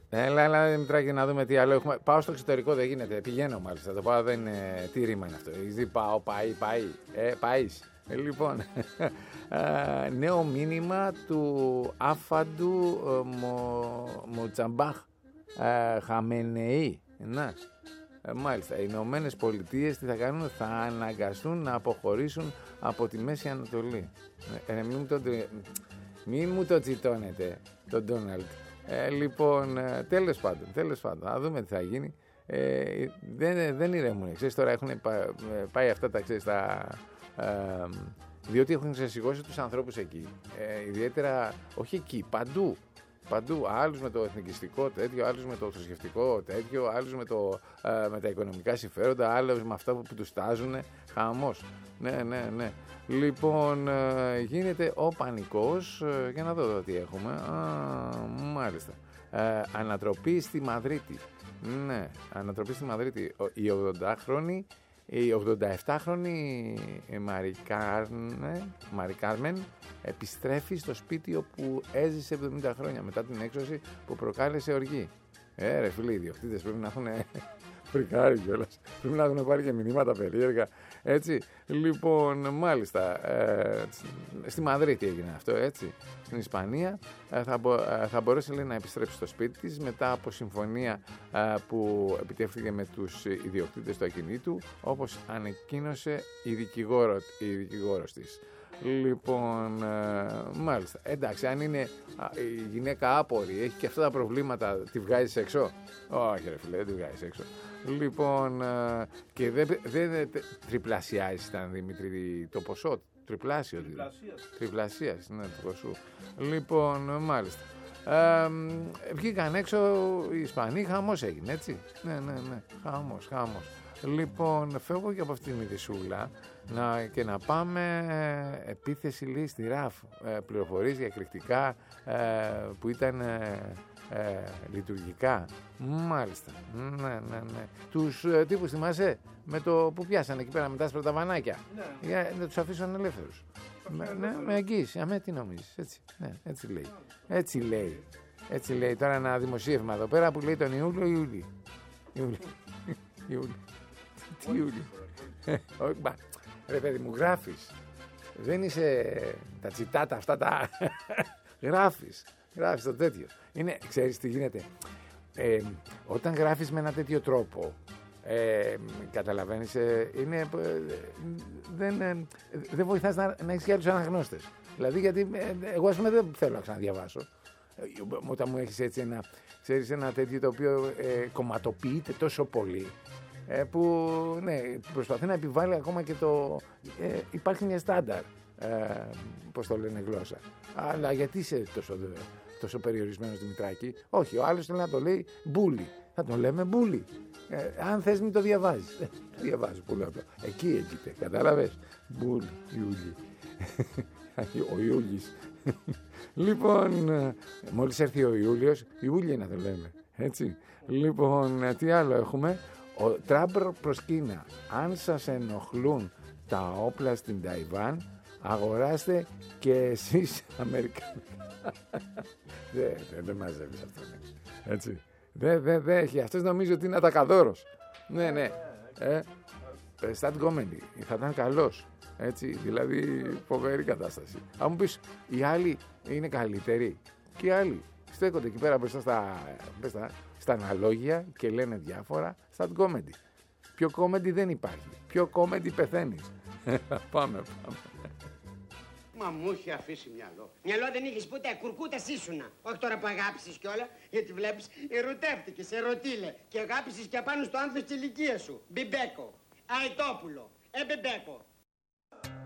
Έλα, Δημητράκη, να δούμε τι άλλο έχουμε. Πάω στο εξωτερικό, δεν γίνεται. Πηγαίνω μάλιστα. Το πάω δεν είναι. Τι ρήμα είναι αυτό. Πάω, πάει. Λοιπόν, νέο μήνυμα του άφαντου Μοτσαμπάχ Χαμενεή. Να. Μάλιστα, οι Ηνωμένες Πολιτείες τι θα κάνουν, θα αναγκαστούν να αποχωρήσουν από τη Μέση Ανατολή. Μην μου το τσιτώνετε, τον Ντόναλντ. Λοιπόν, τέλος πάντων, θα δούμε τι θα γίνει. Δεν ηρεμούν, ξέρεις, τώρα έχουν πάει αυτά τα, ξέρεις, διότι έχουν ξεσηκώσει τους ανθρώπους εκεί. Ιδιαίτερα, όχι εκεί, παντού. Άλλους με το εθνικιστικό τέτοιο, άλλους με το θρησκευτικό τέτοιο, άλλους με τα οικονομικά συμφέροντα, άλλους με αυτά που τους τάζουν. Χαμός. Ναι. Λοιπόν, γίνεται ο πανικός. Για να δω τι έχουμε. Μάλιστα. Ανατροπή στη Μαδρίτη. Ναι, ανατροπή στη Μαδρίτη. Η 80χρονη, η 87χρονη Μαρι Κάρμεν επιστρέφει στο σπίτι όπου έζησε 70 χρόνια μετά την έξωση που προκάλεσε οργή. Ρε φίλοι, οι ιδιοκτήτες πρέπει να έχουν φρικάρει κιόλας. Πρέπει να έχουν πάρει και μηνύματα περίεργα. Έτσι. Λοιπόν, μάλιστα, στη Μαδρίτη έγινε αυτό, έτσι. Στην Ισπανία θα μπορέσει, λέει, να επιστρέψει στο σπίτι της μετά από συμφωνία που επιτεύχθηκε με τους ιδιοκτήτες του ακινήτου, όπως ανακοίνωσε η δικηγόρος της. Λοιπόν, μάλιστα. Εντάξει, αν είναι η γυναίκα άπορη, έχει και αυτά τα προβλήματα, τη βγάζεις έξω? Όχι, ρε φίλε, δεν τη βγάζεις έξω. Λοιπόν, και δεν τριπλασιάζεις, ήταν, Δημήτρη, το ποσό, τριπλασίας, ναι, του ποσού. Λοιπόν, μάλιστα. Βγήκαν έξω οι Ισπανοί, χαμός έγινε, έτσι. Ναι, χαμός. Λοιπόν, φεύγω και από αυτήν την ειδησούλα και να πάμε επίθεση, λέει, στη ΡΑΦ. Πληροφορίες διακριτικά που ήταν λειτουργικά. Μάλιστα. Ναι. Τους τύπους, θυμάσαι, με το που πιάσανε εκεί πέρα με τα άσπρα τα βανάκια. Ναι. Για να τους αφήσουν ελεύθερους. Με εγγύηση. Αμέ, τι νομίζεις. Έτσι. Ναι, έτσι λέει. Τώρα ένα δημοσίευμα εδώ πέρα που λέει τον Ιούλιο. Τι Ιούλιο? Ρε παιδί μου, γράφεις. Δεν είσαι τα τσιτάτα αυτά τα... Γράφεις το τέτοιο. Ξέρεις τι γίνεται? Όταν γράφεις με ένα τέτοιο τρόπο, καταλαβαίνεις, δεν βοηθάς να έχεις και άλλους αναγνώστες. Δηλαδή, γιατί εγώ, ας πούμε, δεν θέλω να ξαναδιαβάσω. Όταν μου έχεις έτσι ένα τέτοιο το οποίο κομματοποιείται τόσο πολύ, που ναι, προσπαθεί να επιβάλλει ακόμα και υπάρχει μια στάνταρ, πώς το λένε, γλώσσα. Αλλά γιατί είσαι τόσο περιορισμένος, Δημητράκη? Όχι, ο άλλος θέλει να το λέει μπούλι. Θα τον λέμε μπούλι. Αν θες μην το διαβάζεις. Το διαβάζω πολύ απλό. Εκεί έγκυται, κατάλαβες? Μπούλι, Ιούλι. Ο Ιούλης. Λοιπόν, μόλις έρθει ο Ιούλιος, Ιούλια να το λέμε. Έτσι. Λοιπόν, τι άλλο έχουμε? Ο Τραμπ προς Κίνα. Αν σας ενοχλούν τα όπλα στην Ταϊβάν, αγοράστε και εσείς Αμερικανικά. Δεν μαζεύεις αυτό. Ναι. Έτσι. Δεν έχει. Αυτός νομίζει ότι είναι ατακαδόρος. Ναι. Stand comedy. Θα ήταν καλός. Έτσι. Δηλαδή, φοβερή κατάσταση. Αν μου πεις, οι άλλοι είναι καλύτεροι. Και οι άλλοι στέκονται εκεί πέρα μπροστά στα αναλόγια και λένε διάφορα. Stand comedy. Πιο comedy δεν υπάρχει. Πιο comedy πεθαίνεις. Πάμε. Μα μου είχε αφήσει μυαλό. Μυαλό δεν είχες ποτέ, κουρκούτας ήσουνα. Όχι τώρα που αγάπησες κιόλα, γιατί βλέπεις, ερωτεύτηκες, ερωτήλε. Και αγάπησες και απάνω στο άνθος της ηλικίας σου. Μπιμπέκο, Αετόπουλο, Μπιμπέκο.